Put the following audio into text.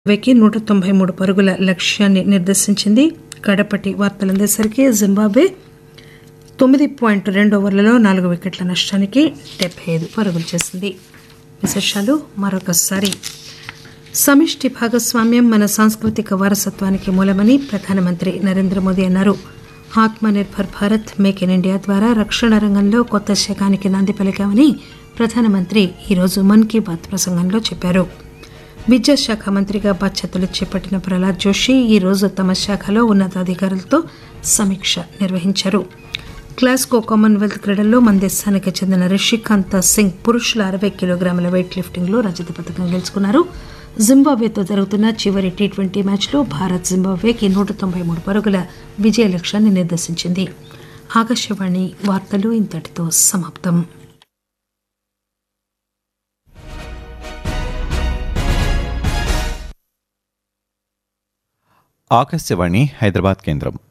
జింబాబ్వేకి 193 పరుగుల లక్ష్యాన్ని నిర్దేశించింది. కడపటి వార్తలందేసరికి జింబాబ్వే 9.2 ఓవర్లలో 4 వికెట్ల నష్టానికి 75 పరుగులు చేసింది. విశేషాలు మరొకసారి. సమిష్టి భాగస్వామ్యం మన సాంస్కృతిక వారసత్వానికి మూలమని ప్రధానమంత్రి నరేంద్ర మోదీ అన్నారు. ఆత్మ nirbhar Bharat, make in India ద్వారా రక్షణ రంగంలో కొత్త శకానికి నాంది పలికామని ప్రధానమంత్రి ఈరోజు మన్ కీ బాత్ ప్రసంగంలో చెప్పారు. విద్యాశాఖ మంత్రిగా బాధ్యతలు చేపట్టిన ప్రహ్లాద్ జోషి ఈరోజు తమ శాఖలో ఉన్నతాధికారులతో సమీక్ష నిర్వహించారు. గ్లాస్గో కామన్వెల్త్ క్రీడల్లో మన దేశానికి చెందిన రిషికాంత్ సింగ్ పురుషుల 60 కిలోగ్రాముల వెయిట్ లిఫ్టింగ్లో రజత పథకం గెలుచుకున్నారు. జింబాబ్వేతో జరుగుతున్న చివరి టీ20 మ్యాచ్లో భారత్ జింబాబ్వేకి 193 పరుగుల విజయ లక్ష్యాన్ని నిర్దేశించింది. ఆకాశవాణి వార్తలు ఇంతటితో సమాప్తం. ఆకాశవాణి హైదరాబాద్ కేంద్రం.